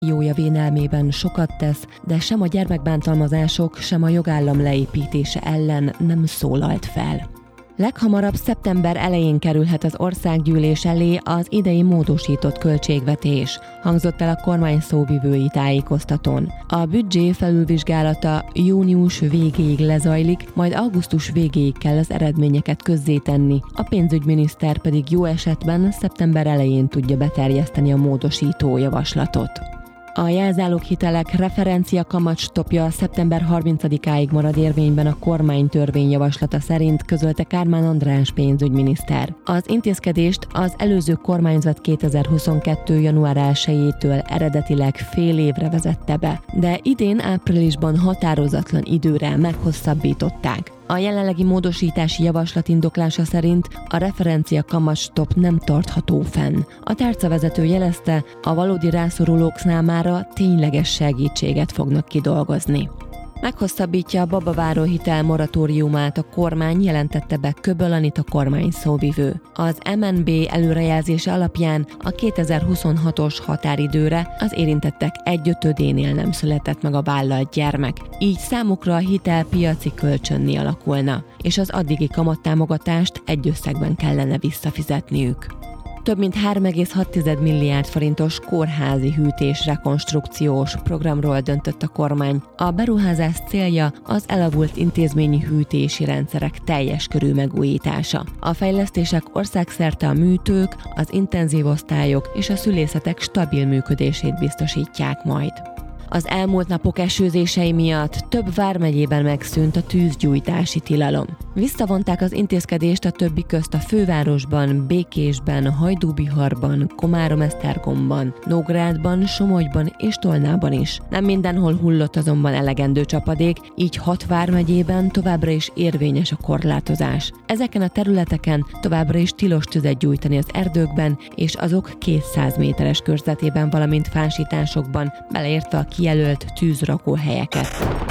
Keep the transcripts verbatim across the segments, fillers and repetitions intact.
Jója vénelmében sokat tesz, de sem a gyermekbántalmazások, sem a jogállam leépítése ellen nem szólalt fel. Leghamarabb szeptember elején kerülhet az országgyűlés elé az idei módosított költségvetés, hangzott el a kormány szóvivői tájékoztatón. A büdzsé felülvizsgálata június végéig lezajlik, majd augusztus végéig kell az eredményeket közzétenni, a pénzügyminiszter pedig jó esetben szeptember elején tudja beterjeszteni a módosító javaslatot. A jelzáloghitelek referencia kamatstoppja szeptember harmincadikáig marad érvényben a kormány törvényjavaslata szerint, közölte Kármán András pénzügyminiszter. Az intézkedést az előző kormányzat kétezer-huszonkettő január elsejétől eredetileg fél évre vezette be, de idén áprilisban határozatlan időre meghosszabbították. A jelenlegi módosítási javaslat indoklása szerint a referencia kamatstopp nem tartható fenn. A tárcavezető jelezte, a valódi rászorulók számára tényleges segítséget fognak kidolgozni. Meghosszabbítja a babaváró hitel moratóriumát a kormány, jelentette be Köböl Anita kormány szóvivő. Az em en bé előrejelzése alapján a kétezer-huszonhatos határidőre az érintettek egyötödénél nem született meg a vállalt gyermek, így számukra a hitel piaci kölcsönné alakulna, és az addigi kamattámogatást egy összegben kellene visszafizetniük. Több mint három egész hat milliárd forintos kórházi hűtés rekonstrukciós programról döntött a kormány. A beruházás célja az elavult intézményi hűtési rendszerek teljes körű megújítása. A fejlesztések országszerte a műtők, az intenzív osztályok és a szülészetek stabil működését biztosítják majd. Az elmúlt napok esőzései miatt több vármegyében megszűnt a tűzgyújtási tilalom. Visszavonták az intézkedést a többi közt a fővárosban, Békésben, Hajdúbiharban, Komárom-Esztergomban, Nógrádban, Somogyban és Tolnában is. Nem mindenhol hullott azonban elegendő csapadék, így hat vármegyében továbbra is érvényes a korlátozás. Ezeken a területeken továbbra is tilos tüzet gyújtani az erdőkben és azok kétszáz méteres körzetében, valamint fásításokban, beleértve a kijelölt tűzrakóhelyeket.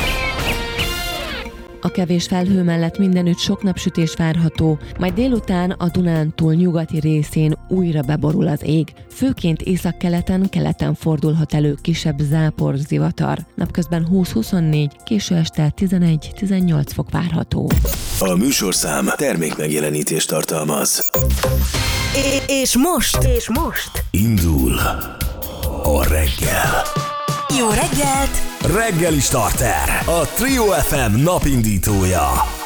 A kevés felhő mellett mindenütt sok napsütés várható, majd délután a Dunántúl nyugati részén újra beborul az ég. Főként északkeleten, keleten fordulhat elő kisebb záporzivatar. Napközben húsz-huszonnégy, késő este tizenegy-tizennyolc fok várható. A műsorszám termékmegjelenítést tartalmaz. É- és most? És most? Indul a reggel. Jó reggelt! Reggeli Starter, a Trio ef em napindítója.